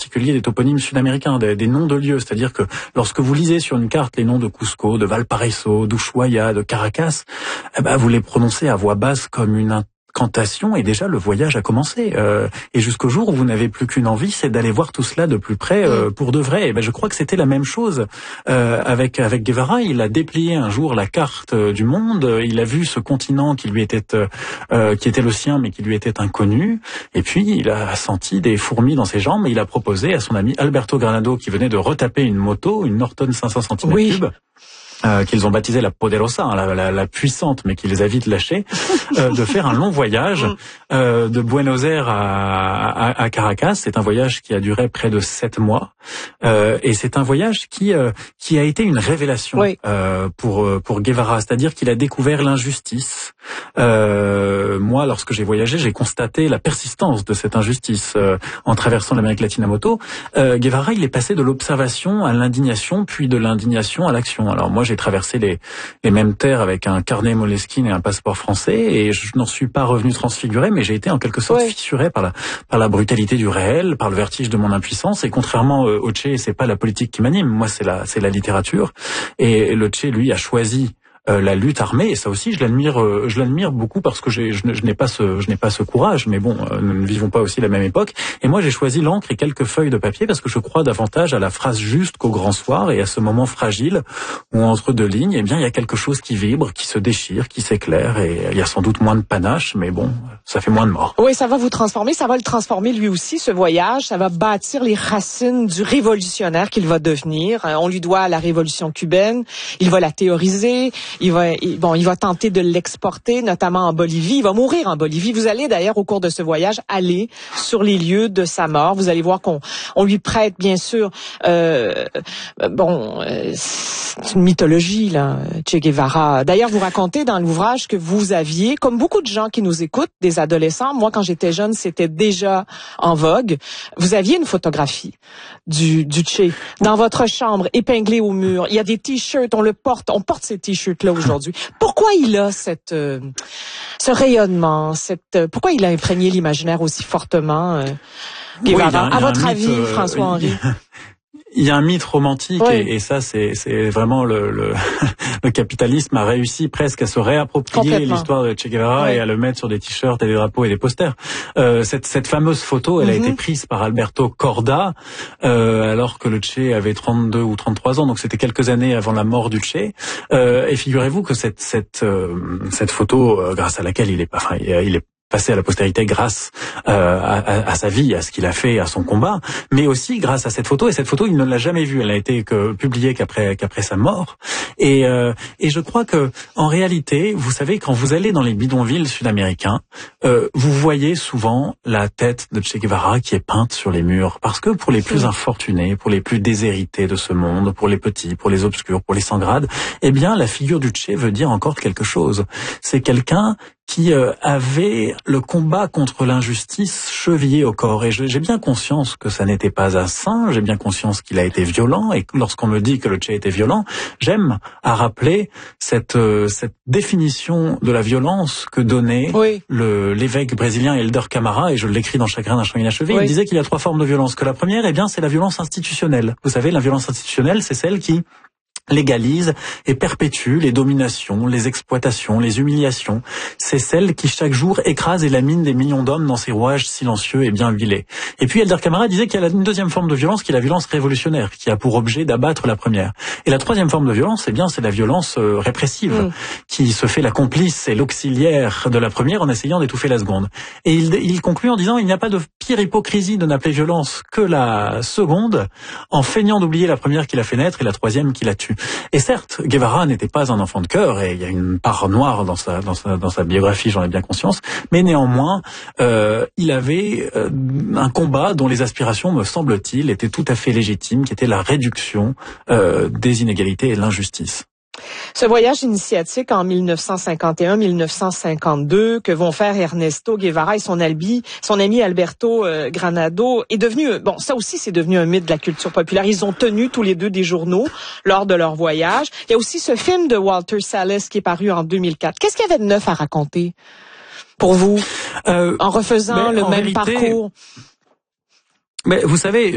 particulier des toponymes sud-américains, des noms de lieux. C'est-à-dire que lorsque vous lisez sur une carte les noms de Cusco, de Valparaiso, d'Ushuaia, de Caracas, vous les prononcez à voix basse comme une incantation et déjà le voyage a commencé. Et jusqu'au jour où vous n'avez plus qu'une envie, c'est d'aller voir tout cela de plus près pour de vrai. Et je crois que c'était la même chose avec Guevara. Il a déplié un jour la carte du monde. Il a vu ce continent qui lui était qui était le sien mais qui lui était inconnu. Et puis il a senti des fourmis dans ses jambes. Et il a proposé à son ami Alberto Granado, qui venait de retaper une moto, une Norton 500 cm3. Qu'ils ont baptisé la Poderosa, la puissante, mais qui les a vite lâchés, de faire un long voyage de Buenos Aires à Caracas. C'est un voyage qui a duré près de 7 mois, et c'est un voyage qui a été une révélation pour Guevara, c'est-à-dire qu'il a découvert l'injustice. Moi, lorsque j'ai voyagé, j'ai constaté la persistance de cette injustice en traversant l'Amérique latine à moto. Guevara, il est passé de l'observation à l'indignation, puis de l'indignation à l'action. Alors moi, j'ai traversé les mêmes terres avec un carnet Moleskine et un passeport français, et je n'en suis pas revenu transfiguré, mais j'ai été en quelque sorte fissuré par la brutalité du réel, par le vertige de mon impuissance. Et contrairement au Che, c'est pas la politique qui m'anime, moi c'est la littérature. Et le Che, lui, a choisi la lutte armée, et ça aussi je l'admire beaucoup, parce que je n'ai pas ce courage, mais bon, nous ne vivons pas aussi la même époque. Et moi j'ai choisi l'encre et quelques feuilles de papier parce que je crois davantage à la phrase juste qu'au grand soir, et à ce moment fragile où entre deux lignes, eh bien il y a quelque chose qui vibre, qui se déchire, qui s'éclaire, et il y a sans doute moins de panache, mais bon, ça fait moins de morts. Oui, ça va vous transformer, ça va le transformer lui aussi, ce voyage, ça va bâtir les racines du révolutionnaire qu'il va devenir. On lui doit la révolution cubaine, il va la théoriser. Il va tenter de l'exporter, notamment en Bolivie. Il va mourir en Bolivie. Vous allez d'ailleurs, au cours de ce voyage, aller sur les lieux de sa mort. Vous allez voir qu'on lui prête, bien sûr, c'est une mythologie, là, Che Guevara. D'ailleurs, vous racontez dans l'ouvrage que vous aviez, comme beaucoup de gens qui nous écoutent, des adolescents, moi, quand j'étais jeune, c'était déjà en vogue, vous aviez une photographie du Che dans votre chambre, épinglée au mur. Il y a des t-shirts, on porte ces t-shirts-là aujourd'hui. Pourquoi il a ce rayonnement, pourquoi il a imprégné l'imaginaire aussi fortement, Guevara? À votre avis, François-Henri? Il y a un mythe romantique, et ça c'est vraiment le capitalisme a réussi presque à se réapproprier l'histoire de Che Guevara et à le mettre sur des t-shirts et des drapeaux et des posters. Cette fameuse photo, elle a été prise par Alberto Corda alors que le Che avait 32 ou 33 ans, donc c'était quelques années avant la mort du Che. Et figurez-vous que cette photo, grâce à laquelle il est passé à la postérité grâce à sa vie, à ce qu'il a fait, à son combat, mais aussi grâce à cette photo. Et cette photo, il ne l'a jamais vue. Elle n'a été publiée qu'après sa mort. Et je crois que en réalité, vous savez, quand vous allez dans les bidonvilles sud-américains, vous voyez souvent la tête de Che Guevara qui est peinte sur les murs, parce que pour les plus infortunés, pour les plus déshérités de ce monde, pour les petits, pour les obscurs, pour les sans grade, eh bien, la figure du Che veut dire encore quelque chose. C'est quelqu'un qui avait le combat contre l'injustice chevillé au corps. Et j'ai bien conscience que ça n'était pas un saint, j'ai bien conscience qu'il a été violent, et lorsqu'on me dit que le Che était violent, j'aime à rappeler cette définition de la violence que donnait l'évêque brésilien Helder Camara, et je l'écris dans Chagrin d'un chant inachevé. Il disait qu'il y a 3 formes de violence. Que la première, eh bien, c'est la violence institutionnelle. Vous savez, la violence institutionnelle, c'est celle qui légalise et perpétue les dominations, les exploitations, les humiliations. C'est celle qui chaque jour écrase et lamine des millions d'hommes dans ses rouages silencieux et bien huilés. Et puis Helder Camara disait qu'il y a une deuxième forme de violence qui est la violence révolutionnaire, qui a pour objet d'abattre la première. Et la troisième forme de violence, eh bien, c'est la violence répressive, qui se fait la complice et l'auxiliaire de la première en essayant d'étouffer la seconde. Et il conclut en disant: il n'y a pas de pire hypocrisie de n'appeler violence que la seconde, en feignant d'oublier la première qui l'a fait naître et la troisième qui la tue. Et certes, Guevara n'était pas un enfant de cœur, et il y a une part noire dans sa biographie, j'en ai bien conscience, mais néanmoins, il avait un combat dont les aspirations, me semble-t-il, étaient tout à fait légitimes, qui était la réduction des inégalités et de l'injustice. Ce voyage initiatique en 1951-1952 que vont faire Ernesto Guevara et son ami Alberto Granado est devenu, ça aussi c'est devenu un mythe de la culture populaire. Ils ont tenu tous les deux des journaux lors de leur voyage. Il y a aussi ce film de Walter Salles qui est paru en 2004. Qu'est-ce qu'il y avait de neuf à raconter pour vous en refaisant le même parcours? Mais vous savez,